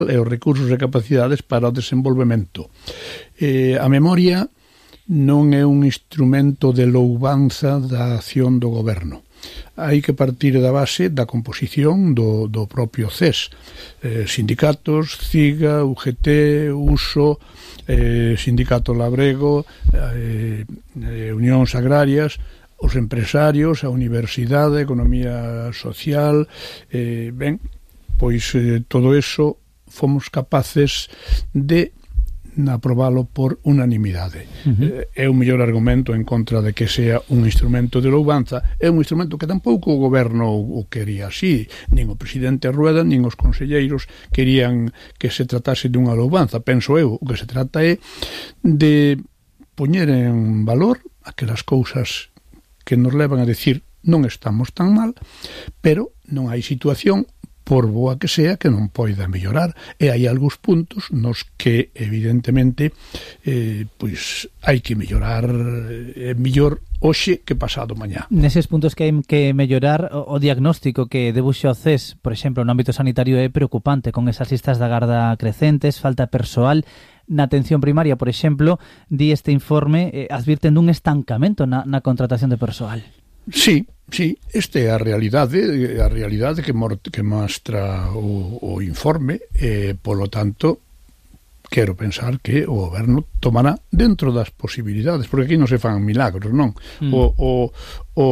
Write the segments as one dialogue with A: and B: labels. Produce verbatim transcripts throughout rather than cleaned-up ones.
A: e os recursos e capacidades para o desenvolvemento. Eh, a memoria non é un instrumento de louvanza da acción do goberno. Hai que partir da base da composición do, do propio C E S. Eh, sindicatos, CIGA, U G T, U S O, eh, Sindicato Labrego, eh, eh, Unións Agrarias, os empresarios, a universidade, a economía social, eh, ben, pois eh, todo eso fomos capaces de aprobalo por unanimidade. Uh-huh. É o mellor argumento en contra de que sea un instrumento de louvanza. É un instrumento que tampouco o goberno o quería así, nin o presidente Rueda, nin os conselleiros querían que se tratase dunha louvanza. Penso eu, o que se trata é de poñer en valor aquelas cousas que nos levan a decir non estamos tan mal, pero non hai situación, por boa que sea, que non poida mellorar, e hai algúns puntos nos que evidentemente eh, pois hai que mellorar, é eh, mellor hoxe que pasado mañá.
B: Neses puntos que hai que mellorar, o, o diagnóstico que debuxa o C E S, por exemplo, no ámbito sanitario é preocupante, con esas listas de agarda crecentes, falta persoal. Na atención primaria, por exemplo, di este informe, eh, advirten dun estancamento na, na contratación de persoal.
A: Sí, sí, esta é a realidade, a realidade que, mor, que mostra o, o informe, e, polo tanto, quero pensar que o goberno tomará dentro das posibilidades, porque aquí non se fan milagros, non? Mm. O, o, o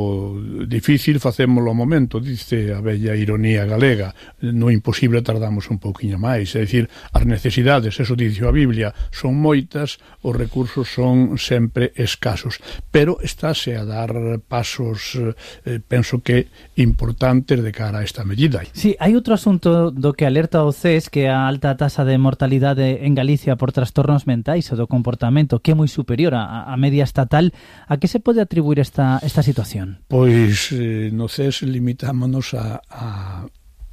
A: difícil facémolo ao momento, dice a bella ironía galega, no imposible tardamos un pouquiño máis, é dicir, as necesidades, eso dice a Biblia, son moitas, os recursos son sempre escasos, pero estáse a dar pasos, eh, penso que importantes de cara a esta medida.
B: Sí, hai outro asunto do que alerta o C E S, que é a alta tasa de mortalidade en Galicia por trastornos mentais e do comportamento, que é moi superior á media estatal. A que se pode atribuir esta esta situación?
A: Pois eh, no C E S limitámonos a, a,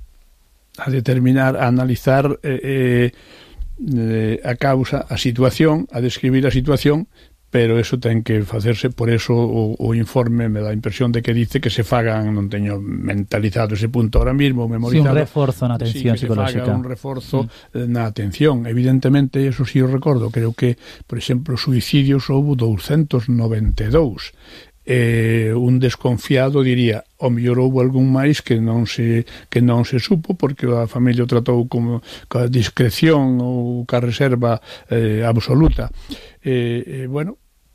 A: a determinar, a analizar eh, eh, a causa, a situación, a describir a situación, pero eso ten que facerse, por eso o, o informe me dá a impresión de que dice que se fagan, non teño mentalizado ese punto ahora mismo, memorizado.
B: Sí, un reforzo na atención
A: sí, que
B: psicolóxica.
A: Se faga un reforzo mm. na atención. Evidentemente, eso sí o recordo, creo que, por exemplo, suicidios houve doscientos noventa e dous. Eh, un desconfiado diría, o mellor houve algún máis que non se que non se supo porque a familia o tratou como ca discreción ou ca reserva eh, absoluta. Eh, eh, bueno,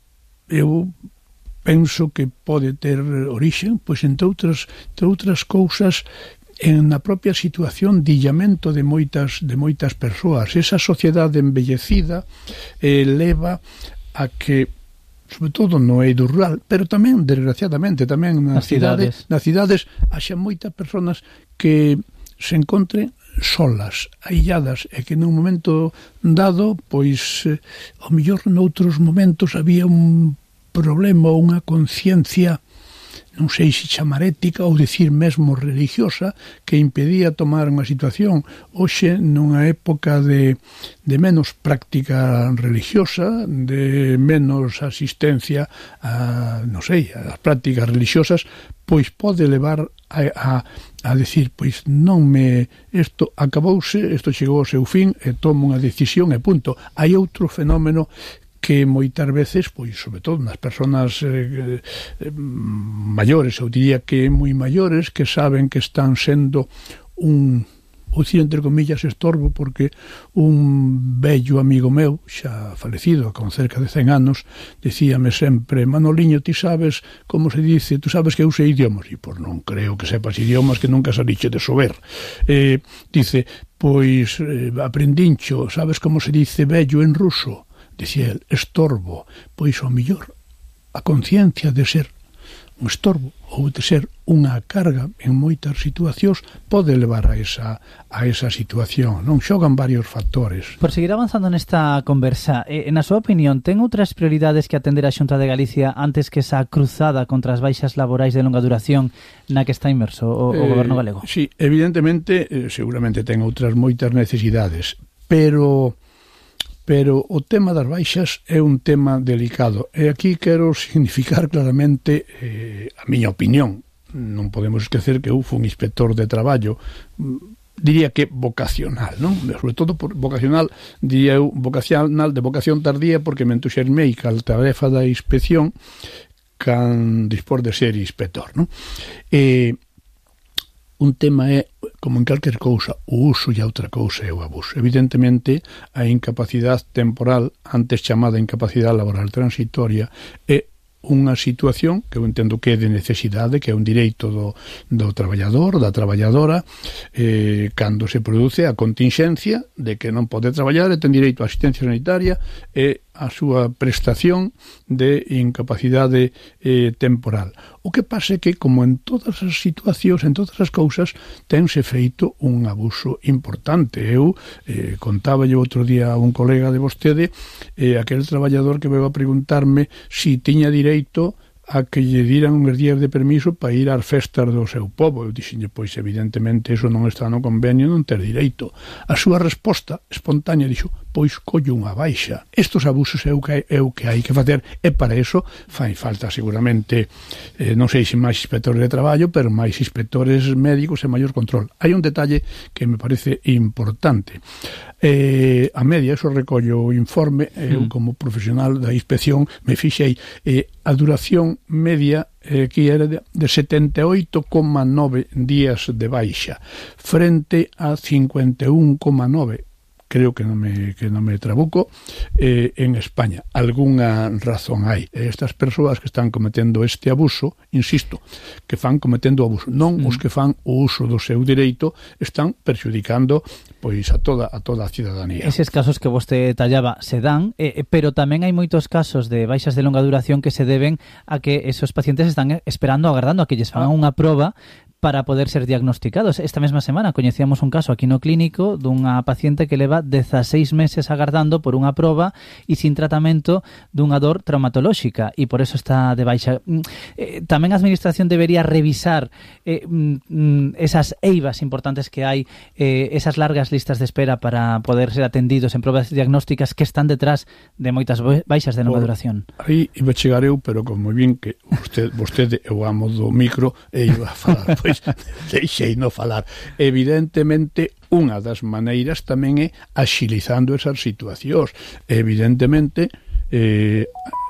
A: eu penso que pode ter origen, pois entre outras, entre outras cousas, en na propia situación de illamento de moitas de moitas persoas. Esa sociedade envellecida eh, leva a que, sobre todo no eido rural, pero tamén, desgraciadamente, tamén nas cidades, nas cidades haxa moitas persoas que se encontren solas, ailladas, e que nun momento dado, pois, eh, ao mellor noutros momentos había un problema ou unha conciencia, non sei se chamar ética ou dicir mesmo religiosa, que impedía tomar unha situación. Hoxe, nunha época de, de menos práctica religiosa, de menos asistencia a, non sei, as prácticas religiosas, pois pode levar a, a, a decir, pois non me, isto acabouse, isto chegou ao seu fin, e tomo unha decisión e punto. Hai outro fenómeno que moitas veces, pois, sobre todo nas persoas eh, eh, maiores, eu diría que moi maiores, que saben que están sendo un, ou dicir, entre comillas, estorbo, porque un vello amigo meu, xa falecido, con cerca de cen anos, decíame sempre, Manoliño, ti sabes como se dice, tú sabes que eu sei idiomas, e pois non creo que sepas idiomas que nunca saliche de sober. Eh, dice, pois, eh, aprendincho, sabes como se dice vello en ruso? Dicía el, estorbo. Pois o mellor a conciencia de ser un estorbo ou de ser unha carga en moitas situacións pode levar a esa, a esa situación, non? Xogan varios factores.
B: Por seguir avanzando nesta conversa, eh, na súa opinión, ten outras prioridades que atender a Xunta de Galicia antes que esa cruzada contra as baixas laborais de longa duración na que está inmerso o, o eh, goberno galego?
A: Sí, evidentemente, eh, seguramente ten outras moitas necesidades, pero... pero o tema das baixas é un tema delicado, e aquí quero significar claramente eh, a miña opinión. Non podemos esquecer que eu fui un inspector de traballo diría que vocacional, non? Sobre todo por vocacional, diría eu, vocacional de vocación tardía, porque me entusiasmei ca tarefa da inspección can dispor de ser inspector, non? E un tema é, como en calquer cousa, o uso e a outra cousa é o abuso. Evidentemente, a incapacidade temporal, antes chamada incapacidade laboral transitoria, é unha situación que eu entendo que é de necesidade, que é un direito do, do traballador, da traballadora, eh, cando se produce a contingencia de que non pode traballar e ten direito a asistencia sanitaria e a súa prestación de incapacidade eh, temporal. O que pasa é que, como en todas as situacións, en todas as cousas, tense feito un abuso importante. Eu eh, contaba yo outro día a un colega de vostede, eh, aquel traballador que veio a preguntarme si tiña direito a que lle diran uns días de permiso para ir ás festas do seu povo. Eu dixenlle, pois evidentemente eso non está no convenio, non ter direito. A súa resposta espontánea dixo, pois collo unha baixa. Estos abusos é o que, é o que hai que facer, e para eso fai falta seguramente, eh, non sei se máis inspectores de traballo, pero máis inspectores médicos e maior control. Hai un detalle que me parece importante. Eh, a media, eso recollo o informe, eu como profesional da inspección me fixei, eh, a duración media eh, que era de, de setenta e oito coma nove días de baixa frente a cincuenta e un coma nove, creo que non me, que non me trabuco, eh, en España. Algúnha razón hai. Estas persoas que están cometendo este abuso, insisto, que fan cometendo abuso, non mm. os que fan o uso do seu direito, están perxudicando pois a toda a toda a cidadanía.
B: Eses casos que vostede tallaba se dan, eh, pero tamén hai moitos casos de baixas de longa duración que se deben a que esos pacientes están esperando, agardando a que lles fagan unha proba para poder ser diagnosticados. Esta mesma semana coñecíamos un caso aquí no clínico dunha paciente que leva dezaseis meses agardando por unha proba e sin tratamento dunha dor traumatolóxica, e por eso está de baixa. Eh, tamén a Administración debería revisar eh, mm, esas eivas importantes que hai, eh, esas largas listas de espera para poder ser atendidos en probas diagnósticas que están detrás de moitas baixas de longa duración.
A: Aí iba a chegar eu, pero como bien que usted, vostede é o amo do micro e iba a falar, pois deixei no falar. Evidentemente, unha das maneiras tamén é axilizando esas situacións. Evidentemente, eh,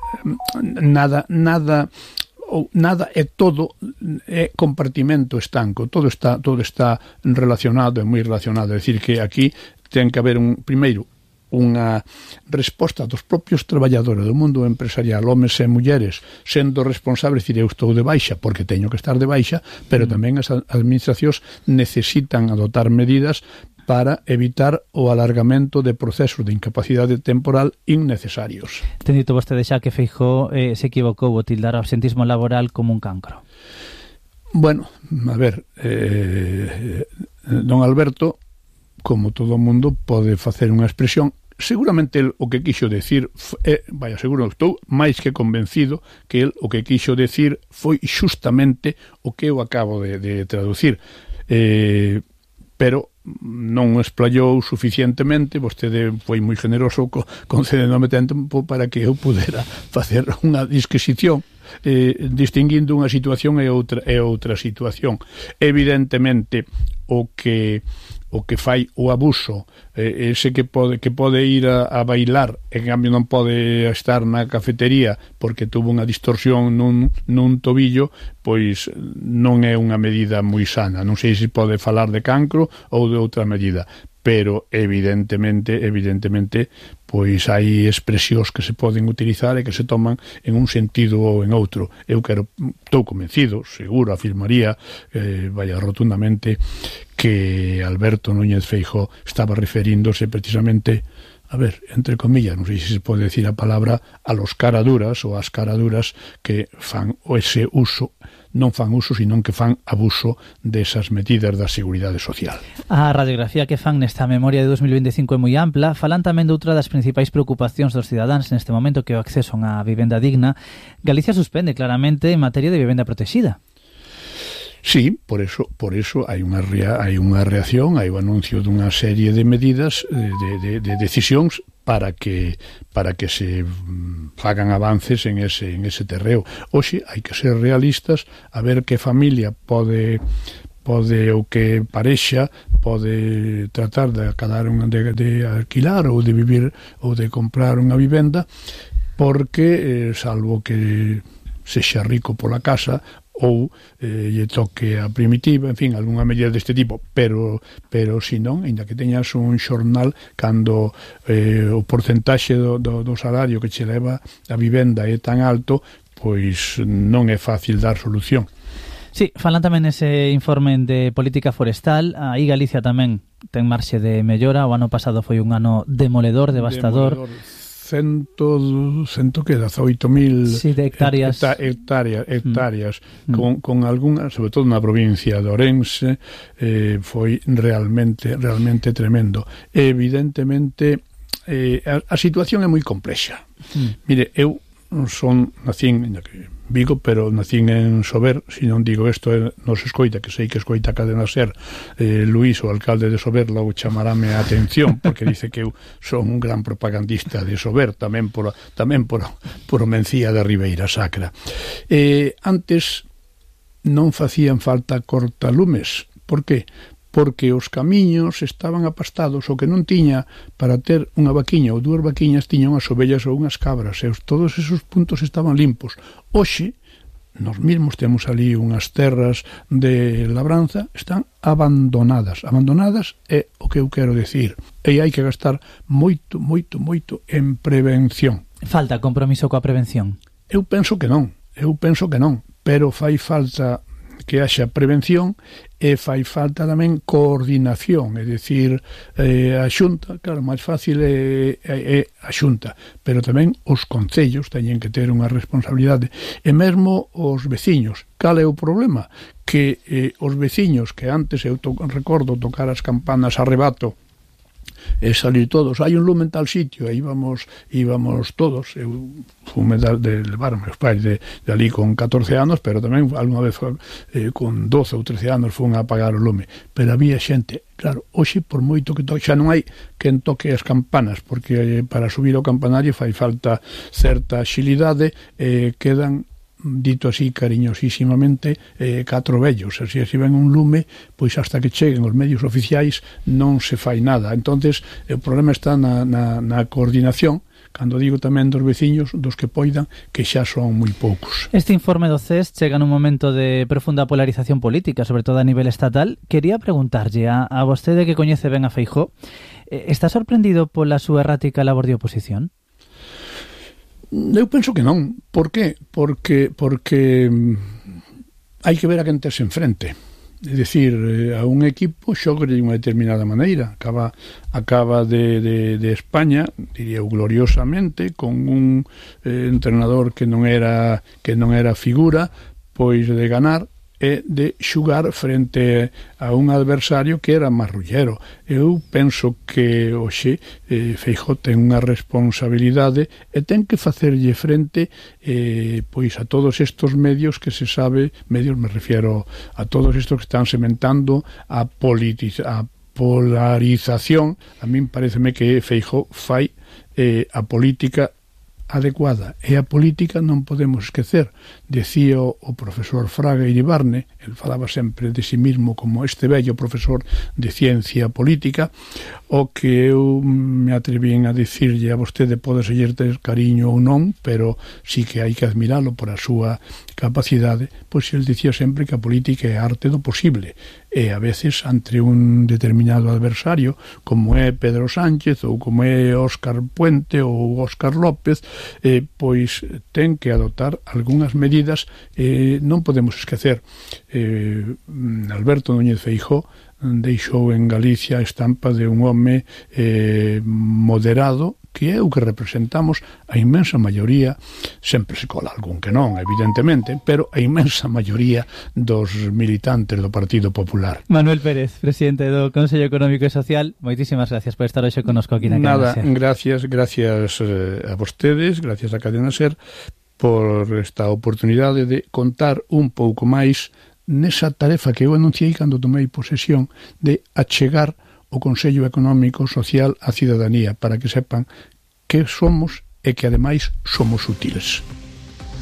A: nada nada ou nada é todo é compartimento estanco, todo está todo está relacionado, é moi relacionado, é dicir que aquí ten que haber un primeiro unha resposta dos propios traballadores do mundo empresarial, homes e mulleres, sendo responsables, dicir, eu estou de baixa porque teño que estar de baixa, pero tamén as administracións necesitan adoptar medidas para evitar o alargamento de procesos de incapacidade temporal innecesarios.
B: Ten dito vostede xa que Feijóo eh, se equivocou ao tildar o absentismo laboral como un cancro.
A: Bueno, a ver, eh, don Alberto, como todo o mundo, pode facer unha expresión. Seguramente el, o que quixo decir é, vaya, seguro, estou máis que convencido que el o que quixo decir foi xustamente o que eu acabo de, de traducir, eh, pero non o explayou suficientemente. Vostede foi moi generoso co, concedéndome tempo para que eu pudera facer unha disquisición, eh, distinguindo unha situación e outra, e outra situación. Evidentemente, o que o que fai o abuso, eh, ese que pode que pode ir a, a bailar, en cambio non pode estar na cafetería porque tuvo unha distorsión nun, nun tobillo, pois non é unha medida moi sana. Non sei se pode falar de cancro ou de outra medida, pero evidentemente, evidentemente, pois hai expresións que se poden utilizar e que se toman en un sentido ou en outro. Eu quero, estou convencido, seguro, afirmaría, eh, vaya, rotundamente, que Alberto Núñez Feijóo estaba referíndose precisamente, a ver, entre comillas, non sei se se pode decir a palabra, a los caraduras ou as caraduras que fan o ese uso, non fan uso, sino que fan abuso desas medidas da seguridade social.
B: A radiografía que fan nesta memoria de dos mil veinticinco é moi ampla. Falan tamén de outra das principais preocupacións dos cidadáns neste momento, que é o acceso a unha vivenda digna. Galicia suspende claramente en materia de vivenda protexida.
A: Sí, por eso por eso hai unha rea, hai unha reacción, hai o anuncio dunha serie de medidas, de, de, de decisións para que para que se fagan avances en ese en ese terreo. Hoxe hai que ser realistas, a ver que familia pode pode o que parexa, pode tratar de acadar un, de, de alquilar ou de vivir ou de comprar unha vivenda, porque, eh, salvo que sexa rico pola casa ou eh, lle toque a primitiva, en fin, algunha medida deste tipo, pero pero si non, ainda que teñas un xornal, cando eh, o porcentaxe do, do, do salario que che leva a vivenda é tan alto, pois non é fácil dar solución.
B: Sí, falan tamén ese informe de política forestal. Aí Galicia tamén ten marxe de mellora. O ano pasado foi un ano demoledor, devastador. Demoledor.
A: Cento, cento que dezaoito mil
B: sí, de hectáreas,
A: hecta, hectáreas, hectáreas mm. con, con algunha, sobre todo na provincia de Ourense, eh, foi realmente realmente tremendo. Evidentemente, eh, a, a situación é moi complexa. Mm. Mire, eu son nacín en Vigo, pero nacín en Sober. Se non digo isto non se escoita, que sei que escoita a cadena SER, eh, Luís, o alcalde de Sober, logo chamarame a atención, porque dice que eu son un gran propagandista de Sober, tamén por tamén por, por Mencía da Ribeira Sacra. Eh, antes non facían falta cortalumes. Por que? Porque os camiños estaban apastados, o que non tiña para ter unha vaquiña ou dúas vaquiñas tiña unhas ovellas ou unhas cabras, e todos esos puntos estaban limpos. Hoxe, nos mesmos temos ali unhas terras de labranza, están abandonadas. Abandonadas é o que eu quero decir. E hai que gastar moito, moito, moito en prevención.
B: Falta compromiso coa prevención?
A: Eu penso que non, eu penso que non, pero fai falta que haxa prevención e fai falta tamén coordinación, é dicir, eh, a Xunta, claro, máis fácil é, é, é a Xunta, pero tamén os concellos teñen que ter unha responsabilidade, e mesmo os veciños. Cal é o problema? Que eh, os veciños que antes eu to recordo tocar as campanas a rebato e salir todos, hai un lume en tal sitio, e íbamos, íbamos todos. Eu fume de, de levar meus pais de, de ali con catorce anos, pero tamén alguna vez eh, con doce ou trece anos fun a apagar o lume, pero había xente. Claro, hoxe por moito que toque, xa non hai quen toque as campanas, porque eh, para subir ao campanario fai falta certa xilidade, e eh, quedan, dito así cariñosísimamente, eh, catro vellos. Así, se ven un lume, pois hasta que cheguen os medios oficiais non se fai nada. Entonces o problema está na, na, na coordinación, cando digo tamén dos veciños, dos que poidan, que xa son moi poucos.
B: Este informe do C E S chega nun momento de profunda polarización política, sobre todo a nivel estatal. Quería preguntarlle a, a vostede, que coñece ben a Feijóo, está sorprendido pola súa errática labor de oposición?
A: Eu penso que non. Por qué? Porque, porque hai que ver a quen tes enfrente. É dicir, a un equipo xoga de unha determinada maneira. Acaba, acaba de, de, de España, diría eu gloriosamente, con un eh, entrenador que non era que non era figura, pois de ganar e de xugar frente a un adversario que era marrullero. Eu penso que hoxe eh, Feijóo ten unha responsabilidade e ten que facerlle frente eh, pois a todos estos medios que se sabe, medios me refiero a todos estos que están sementando a, a polarización. A min pareceme que Feijóo fai eh, a política adecuada, e a política non podemos esquecer. Decía o profesor Fraga Iribarne, el falaba sempre de si mismo como este bello profesor de ciencia política, o que eu me atrevín a dicirlle a vostede, pode seguir ter cariño ou non, pero sí que hai que admiralo por a súa capacidade. Pois el dicía sempre que a política é a arte do posible, e a veces ante un determinado adversario, como é Pedro Sánchez ou como é Óscar Puente ou Óscar López, eh, pois ten que adoptar algunhas medidas. Eh, non podemos esquecer, eh, Alberto Núñez Feijóo deixou en Galicia a estampa de un home eh, moderado, que é o que representamos a inmensa maioría. Sempre se cola algún que non, evidentemente, pero a inmensa maioría dos militantes do Partido Popular.
B: Manuel Pérez, presidente do Consello Económico e Social, moitísimas gracias por estar hoxe connosco aquí na
A: Nada,
B: Cadena SER.
A: gracias, gracias eh, a vostedes, gracias a Cadena SER por esta oportunidade de contar un pouco máis nesa tarefa que eu anunciei cando tomei posesión, de achegar o Consello Económico Social á cidadanía, para que sepan que somos e que ademais somos útiles.